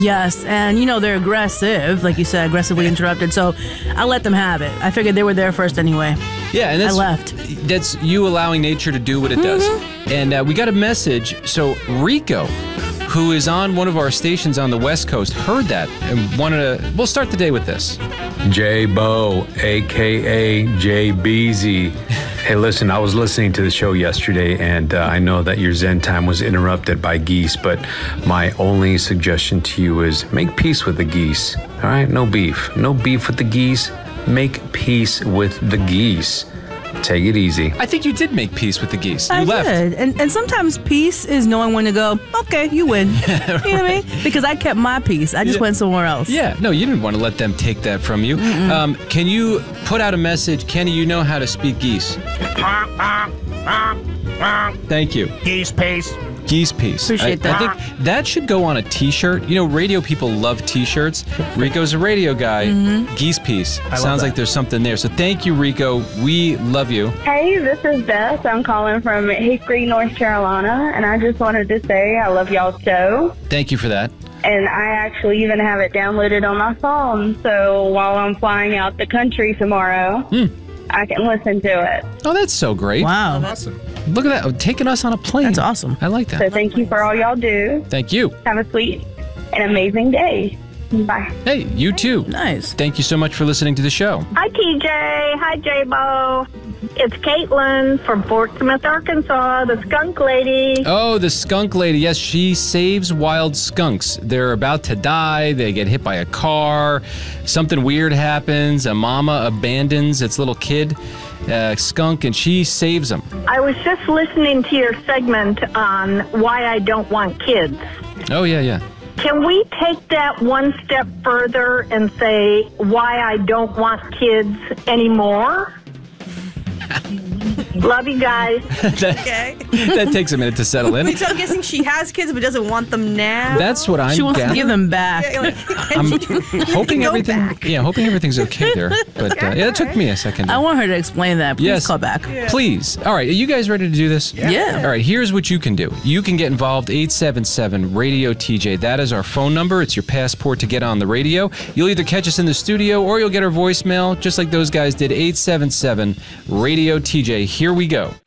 Yes, and they're aggressive, like you said, aggressively interrupted. So I let them have it. I figured they were there first anyway. Yeah, and I left. That's you allowing nature to do what it does. And we got a message. So Rico, who is on one of our stations on the West Coast, heard that and wanted to. We'll start the day with this. J-Bo, a.k.a. Jay Beezy. Hey, listen, I was listening to the show yesterday, and I know that your Zen time was interrupted by geese, but my only suggestion to you is make peace with the geese, all right? No beef. No beef with the geese. Make peace with the geese. Take it easy. I think you did make peace with the geese. You I left. did. And sometimes peace is knowing when to go, okay, you win. You know what I mean? Because I kept my peace. I just went somewhere else. Yeah, no, you didn't want to let them take that from you. Can you put out a message? Kenny, you know how to speak geese. Thank you. Geese peace. Geese piece. Appreciate that. I think that should go on a t-shirt. Radio people love t-shirts. Rico's a radio guy. Geese piece. Sounds like there's something there. So thank you, Rico. We love you. Hey, this is Beth. I'm calling from Hickory, North Carolina, and I just wanted to say I love y'all's show. Thank you for that. And I actually even have it downloaded on my phone, so while I'm flying out the country tomorrow, I can listen to it. Oh, that's so great. Wow. Awesome. Look at that. Taking us on a plane. That's awesome. I like that. So thank you for all y'all do. Thank you. Have a sweet and amazing day. Bye. Hey, you too. Nice. Thank you so much for listening to the show. Hi, TJ. Hi, J-Bo. It's Caitlin from Fort Smith, Arkansas, the skunk lady. Oh, the skunk lady. Yes, she saves wild skunks. They're about to die. They get hit by a car. Something weird happens. A mama abandons its little kid, skunk, and she saves them. I was just listening to your segment on why I don't want kids. Oh, yeah. Can we take that one step further and say why I don't want kids anymore? Love you guys. Okay. That takes a minute to settle in. So I'm guessing she has kids but doesn't want them now. That's what I'm She wants to gathering. give them back. I'm hoping go everything. back. Yeah, hoping everything's okay there. But it took me a second. I want her to explain that. Please Yes. call back. Please. All right, are you guys ready to do this? Yeah. All right, here's what you can do. You can get involved, 877-RADIO-TJ. That is our phone number. It's your passport to get on the radio. You'll either catch us in the studio or you'll get our voicemail, just like those guys did, 877-RADIO-TJ. Here we go.